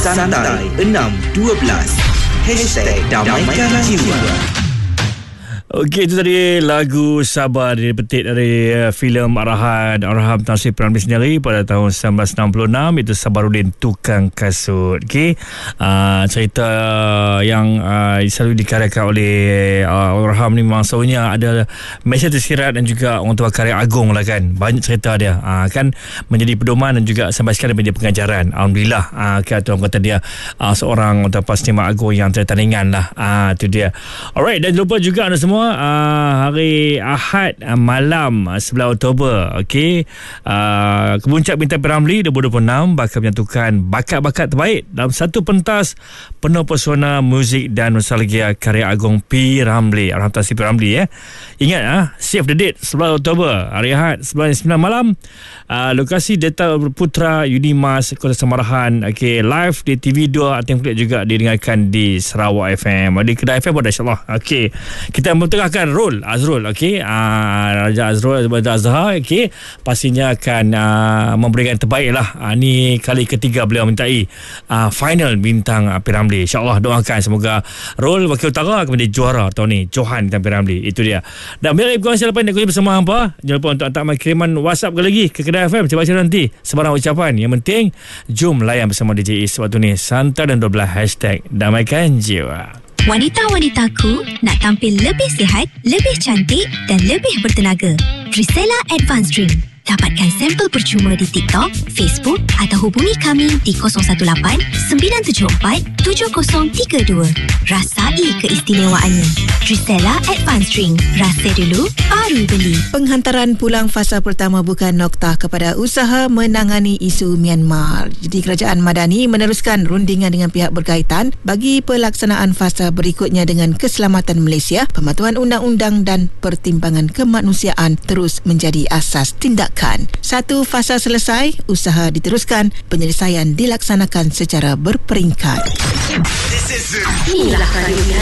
Santai 612 #Damaikan Jiwa. Okey, itu tadi lagu Sabar dipetik dari filem arahan Arham Tansri P. Ramlee sendiri pada tahun 1966. Itu Sabarudin Tukang Kasut. Okey, cerita yang selalu dikaryakan oleh Arham ni memang selalunya ada mesej tersirat dan juga orang tua karya agung lah kan. Banyak cerita dia kan menjadi pedoman dan juga sampai sekarang menjadi pengajaran. Alhamdulillah orang kata dia seorang orang tua penstimewa agung yang tertandingan lah. Itu dia. Alright, dan lupa juga anda semua hari Ahad malam 11 Oktober, okey, Kemuncak Bintang P. Ramlee 2026 bakal menyatukan bakat-bakat terbaik dalam satu pentas penuh pesona muzik dan nostalgia karya agung P. Ramlee, Arham Tansri P. Ramlee. Ingat, save the date, 11 Oktober, hari Ahad 9 malam, lokasi Deta Putra Unimas Kota Samarahan. Okey, live di TV2 Atim Klik juga didengarkan di Sarawak FM, di Kedah FM pada insyaAllah. Okey, kita tengahkan Azrul, okey, Raja Azrul Azhar, okey, pastinya akan memberikan terbaik lah. Ni kali ketiga beliau mintai final bintang P. Ramlee. InsyaAllah doakan semoga Rol Wakil Utara akan menjadi juara tahun ni, Johan bintang P. Ramlee. Itu dia. Dan bila kurang siapa yang nak kongsi bersama hampa, jangan lupa untuk hantar kiriman WhatsApp lagi ke Kedah FM. Saya baca nanti sebarang ucapan. Yang penting jom layan bersama DJ Is waktu ni. Santai dan 12 #Damaikan Jiwa. Wanita-wanitaku nak tampil lebih sihat, lebih cantik dan lebih bertenaga. Drisela Advanced Drink. Dapatkan sampel percuma di TikTok, Facebook atau hubungi kami di 018-974-7032. Rasai keistimewaannya. Drisela Advanced Drink. Rasa dulu, baru beli. Penghantaran pulang fasa pertama bukan noktah kepada usaha menangani isu Myanmar. Jadi Kerajaan Madani meneruskan rundingan dengan pihak berkaitan bagi pelaksanaan fasa berikutnya dengan keselamatan Malaysia, pematuhan undang-undang dan pertimbangan kemanusiaan terus menjadi asas tindakan. Satu fasa selesai, usaha diteruskan, penyelesaian dilaksanakan secara berperingkat. Inilah radionya